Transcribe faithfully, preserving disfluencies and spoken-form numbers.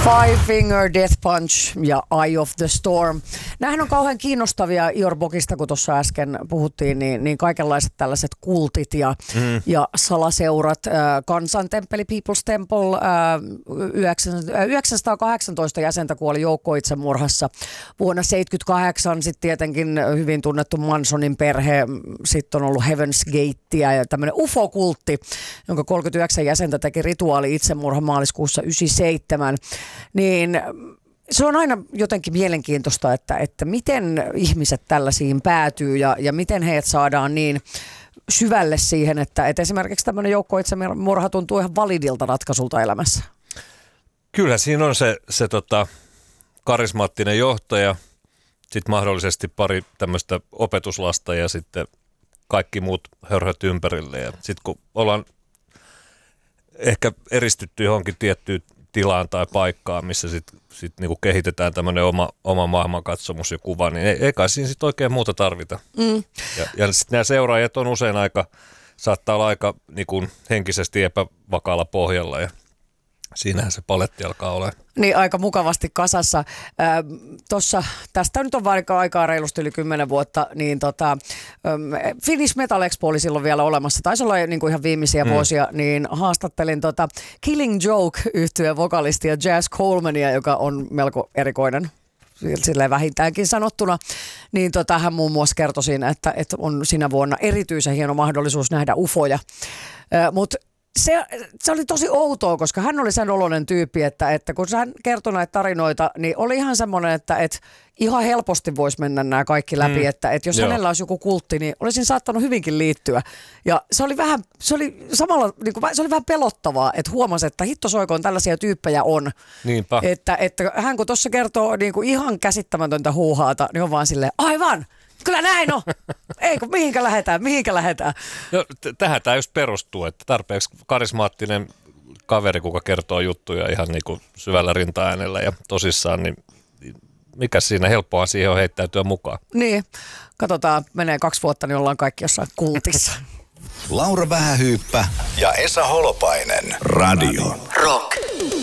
Five Finger Death Punch ja Eye of the Storm. Nämähän on kauhean kiinnostavia Iorbokista, kun tuossa äsken puhuttiin, niin, niin kaikenlaiset tällaiset kultit ja, mm. ja salaseurat. Äh, Kansantemppeli, People's Temple, äh, yhdeksänsataakahdeksantoista jäsentä kuoli joukkoitsemurhassa. Vuonna seitsemänkymmentäkahdeksan sitten tietenkin hyvin tunnettu Mansonin perhe, sitten on ollut Heaven's Gatea ja tämmöinen U F O-kultti, jonka kolmekymmentäyhdeksän jäsentä teki rituaali itsemurha maaliskuussa yhdeksänkymmentäseitsemän. Niin se on aina jotenkin mielenkiintoista, että, että miten ihmiset tällaisiin päätyy ja, ja miten heidät saadaan niin syvälle siihen, että, että esimerkiksi tämmöinen joukkoitsemurha tuntuu ihan validilta ratkaisulta elämässä. Kyllä siinä on se, se tota, karismaattinen johtaja, sitten mahdollisesti pari tämmöistä opetuslasta ja sitten kaikki muut hörhöt ympärille. Ja sitten kun ollaan ehkä eristytty johonkin tiettyyn tilaan tai paikkaan, missä sitten sit niinku kehitetään tämmöinen oma, oma maailmankatsomus ja kuva, niin ei, ei kai siinä sitten oikein muuta tarvita. Mm. Ja, ja sitten nämä seuraajat on usein aika, saattaa olla aika niinku henkisesti epävakaalla pohjalla ja siinähän se paletti alkaa olla. Niin, aika mukavasti kasassa. Äh, tossa, tästä nyt on vaikka aikaa reilusti yli kymmenen vuotta, niin tota, ähm, Finnish Metal Expo oli silloin vielä olemassa. Taisi olla niin kuin ihan viimeisiä mm. vuosia, niin haastattelin tota Killing Joke-yhtyeen vokalistia Jazz Colemania, joka on melko erikoinen, silleen vähintäänkin sanottuna, niin tota, hän muun muassa kertoi siinä, että, että on sinä vuonna erityisen hieno mahdollisuus nähdä ufoja. Äh, Mutta Se, se oli tosi outoa, koska hän oli sen oloinen tyyppi, että, että kun hän kertoi näitä tarinoita, niin oli ihan semmoinen, että, että ihan helposti voisi mennä nämä kaikki läpi, mm. että, että jos Joo. hänellä olisi joku kultti, niin olisin saattanut hyvinkin liittyä. Ja se oli vähän, se oli samalla, niin kuin, se oli vähän pelottavaa, että huomasi, että hitto soikoon tällaisia tyyppejä on. Niinpä. Että, että hän kun tuossa kertoo niin kuin ihan käsittämätöntä huuhaata, niin on vaan silleen, aivan! Kyllä näin on. Ei kun mihinkä lähdetään, mihinkä lähdetään. No, t- tähän tämä just perustuu, että tarpeeksi karismaattinen kaveri, kuka kertoo juttuja ihan niin kuin syvällä rintaäänellä ja tosissaan, niin mikä siinä helppoa siihen on heittäytyä mukaan. Niin, katsotaan, menee kaksi vuotta, niin ollaan kaikki jossain kultissa. Laura Vähähyyppä ja Esa Holopainen. Radio Rock.